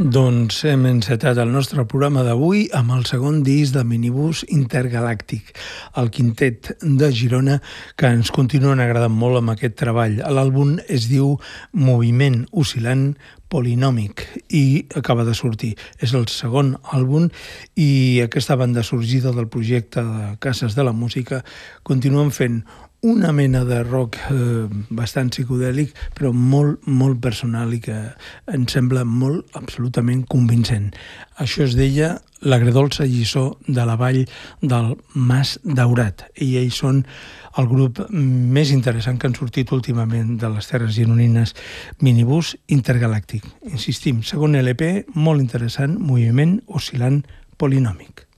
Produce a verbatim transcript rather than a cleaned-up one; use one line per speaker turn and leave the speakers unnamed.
Doncs hem encetat el nostre programa d'avui amb el segon disc de Minibús Intergalàctic, el quintet de Girona, que ens continuen agradant molt amb aquest treball. L'àlbum es diu Moviment Oscil·lant Polinòmic i acaba de sortir. És el segon àlbum i aquesta banda sorgida del projecte de Cases de la Música continuen fent una mena de rock eh, bastant psicodèlic, però molt, molt personal i que ens sembla molt, absolutament convincent. Això es deia l'agredolça lliçó de la vall del Mas Daurat. I ells són el grup més interessant que han sortit últimament de les terres gironines, Minibús Intergalàctic. Insistim, segon L P, molt interessant, Moviment Oscil·lant Polinòmic.